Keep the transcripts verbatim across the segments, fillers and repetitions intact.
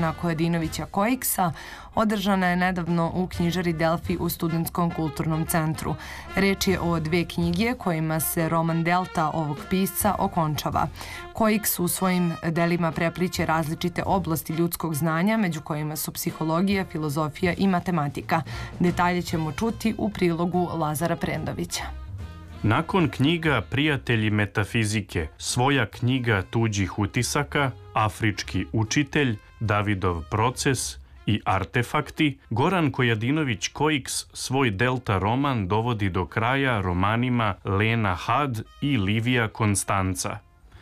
Gorana Kojadinovića Koiksa održana je nedavno u knjižari Delfi u Studentskom kulturnom centru. Reč je o dve knjige kojima se roman Delta ovog pisca okončava. Koiks u svojim delima prepliće različite oblasti ljudskog znanja, među kojima su psihologija, filozofija i matematika. Detalje ćemo čuti u prilogu Lazara Prendovića. Nakon knjiga Prijatelji metafizike, Svoja knjiga tuđih utisaka, Afrički učitelj, Davidov proces i Artefakti, Goran Kojadinović Koiks svoj Delta roman dovodi do kraja romanima Lena Had i Livija Konstanca.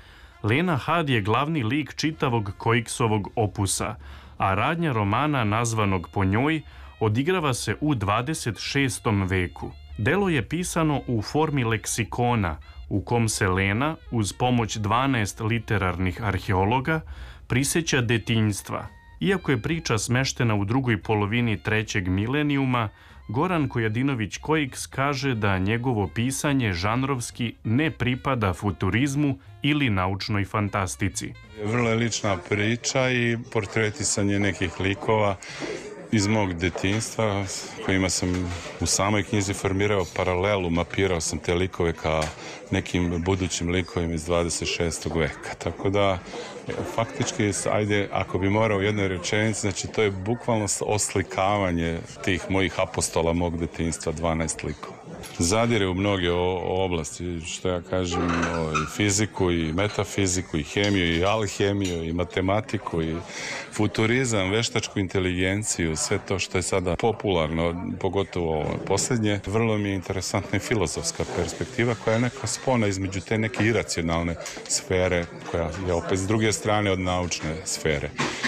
Lena Had je glavni lik čitavog Koiksovog opusa, a radnja romana nazvanog po njoj odigrava se u dvadeset šestom veku. Delo je pisano u formi leksikona, u kom se Lena, uz pomoć dvanaest literarnih arheologa, prisjeća detinjstva. Iako je priča smeštena u drugoj polovini trećeg milenijuma, Goran Kojadinović Koiks kaže da njegovo pisanje žanrovski ne pripada futurizmu ili naučnoj fantastici. Vrlo je lična priča i portretisanje nekih likova iz mog detinjstva, kojima sam u samoj knjizi formirao paralelu, mapirao sam te likove ka nekim budućim likovima iz dvadeset šestog veka. Tako da, faktički, ajde, ako bi morao u jednoj rečenici, znači to je bukvalno oslikavanje tih mojih apostola mog detinjstva, dvanaest likova. Zadire u mnoge oblasti, što ja kažem, i fiziku, i metafiziku, i hemiju, i alhemiju, i matematiku, i futurizam, veštačku inteligenciju, sve to što je sada popularno, pogotovo ovo posljednje. Vrlo mi je interesantna i filozofska perspektiva koja je neka spona između te neke iracionalne sfere, koja je opet s druge strane od naučne sfere.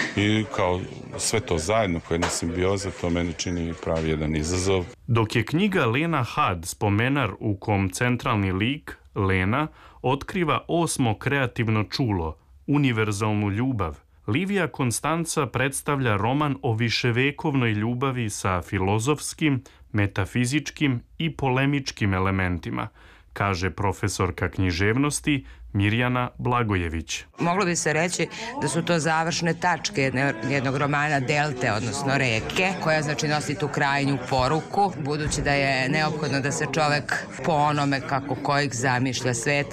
I kao sve to zajedno, koje je simbioza, to meni čini pravi jedan izazov. Dok je knjiga Lena Had spomenar u kom centralni lik, Lena, otkriva osmo kreativno čulo, univerzalnu ljubav, Livija Konstanca predstavlja roman o viševekovnoj ljubavi sa filozofskim, metafizičkim i polemičkim elementima, kaže profesorka književnosti Mirjana Blagojević. Moglo bi se reći da su to završne tačke jednog romana Delte, odnosno reke, koja znači nosi tu krajnju poruku, budući da je neophodno da se čovek po onome kako Koiks zamišlja svet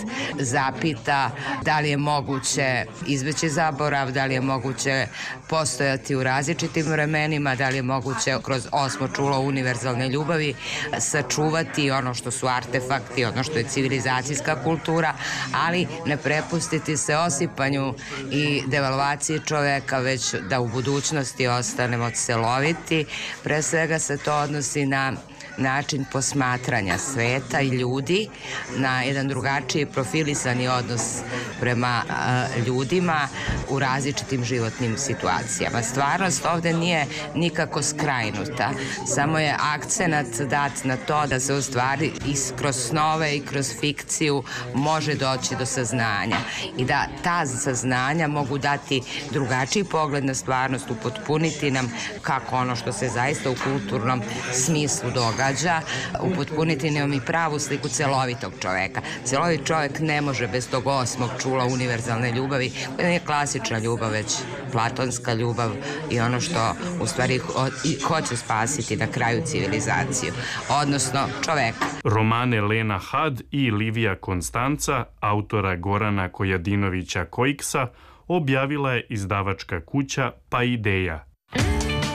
zapita da li je moguće izbeći zaborav, da li je moguće postojati u različitim vremenima, da li je moguće kroz osmo čulo univerzalne ljubavi sačuvati ono što su artefakti, ono što je civilizacijska kultura, ali ne prepustiti se osipanju i devalvaciji čoveka, već da u budućnosti ostanemo celoviti. Pre svega se to odnosi na način posmatranja sveta i ljudi, na jedan drugačiji profilisani odnos prema uh, ljudima u različitim životnim situacijama. Stvarnost ovde nije nikako skrajnuta, samo je akcenat dat na to da se u stvari i kroz snove i kroz fikciju može doći do saznanja i da ta saznanja mogu dati drugačiji pogled na stvarnost, upotpuniti nam kako ono što se zaista u kulturnom smislu događa, upotpuniti nam i pravu sliku celovitog čoveka. Celovit čovek ne može bez tog osmog čula univerzalne ljubavi, koja nije klasična ljubav, već platonska ljubav i ono što u stvari hoće spasiti na kraju civilizaciju, odnosno čoveka. Romane Lena Had i Livija Konstanca, autora Gorana Kojadinovića Koiksa, objavila je izdavačka kuća Paideia.